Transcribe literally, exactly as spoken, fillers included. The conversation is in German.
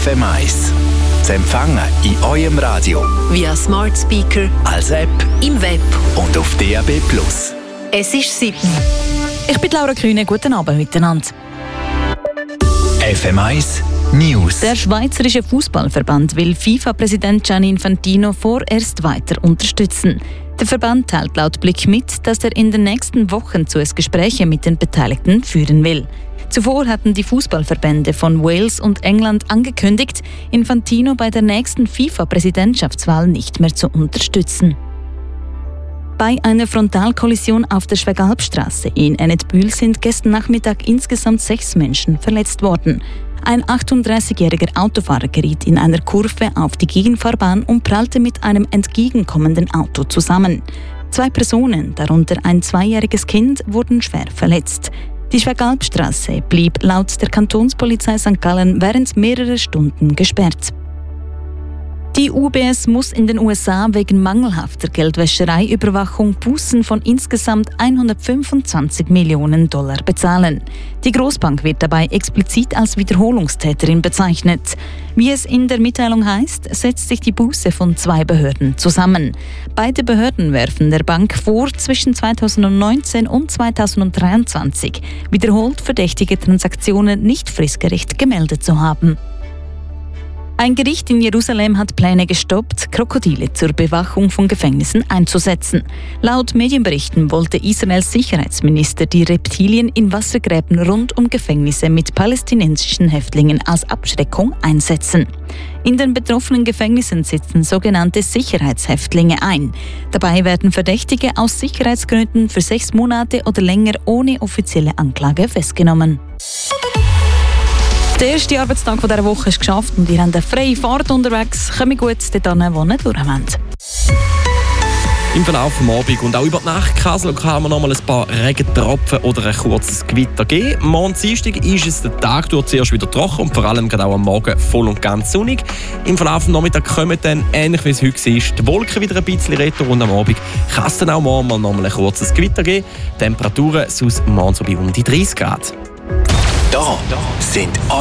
M eins. Zu empfangen in eurem Radio, via Smart Speaker, als App im Web und auf D A B plus. Es ist sieben. Ich bin Laura Kühne, guten Abend miteinander. F M eins News. Der Schweizerische Fußballverband will FIFA-Präsident Gianni Infantino vorerst weiter unterstützen. Der Verband teilt laut Blick mit, dass er in den nächsten Wochen zuerst Gespräche mit den Beteiligten führen will. Zuvor hatten die Fußballverbände von Wales und England angekündigt, Infantino bei der nächsten FIFA-Präsidentschaftswahl nicht mehr zu unterstützen. Bei einer Frontalkollision auf der Schwegalpstrasse in Ennetbühl sind gestern Nachmittag insgesamt sechs Menschen verletzt worden. Ein achtunddreißigjähriger Autofahrer geriet in einer Kurve auf die Gegenfahrbahn und prallte mit einem entgegenkommenden Auto zusammen. Zwei Personen, darunter ein zweijähriges Kind, wurden schwer verletzt. Die Schwegalpstrasse blieb laut der Kantonspolizei Sankt Gallen während mehrerer Stunden gesperrt. Die U B S muss in den U S A wegen mangelhafter Geldwäschereiüberwachung Bußen von insgesamt hundertfünfundzwanzig Millionen Dollar bezahlen. Die Großbank wird dabei explizit als Wiederholungstäterin bezeichnet. Wie es in der Mitteilung heißt, setzt sich die Buße von zwei Behörden zusammen. Beide Behörden werfen der Bank vor, zwischen zweitausendneunzehn und zweitausenddreiundzwanzig wiederholt verdächtige Transaktionen nicht fristgerecht gemeldet zu haben. Ein Gericht in Jerusalem hat Pläne gestoppt, Krokodile zur Bewachung von Gefängnissen einzusetzen. Laut Medienberichten wollte Israels Sicherheitsminister die Reptilien in Wassergräben rund um Gefängnisse mit palästinensischen Häftlingen als Abschreckung einsetzen. In den betroffenen Gefängnissen sitzen sogenannte Sicherheitshäftlinge ein. Dabei werden Verdächtige aus Sicherheitsgründen für sechs Monate oder länger ohne offizielle Anklage festgenommen. Der erste Arbeitstag dieser Woche ist geschafft und ihr habt eine freie Fahrt unterwegs. Kommt gut dorthin, wo ihr durch wollt. Im Verlauf des Abends und auch über die Nacht kann es lokal noch mal ein paar Regentropfen oder ein kurzes Gewitter geben. Morgen Dienstag ist es den Tag durch zuerst wieder trocken und vor allem gerade auch am Morgen voll und ganz sonnig. Im Verlauf des Nachmittags kommen dann, ähnlich wie es heute war, die Wolken wieder ein bisschen retour und am Abend kann es dann auch morgen mal noch mal ein kurzes Gewitter geben. Temperaturen sonst morgen so bei um die dreißig Grad. Da sind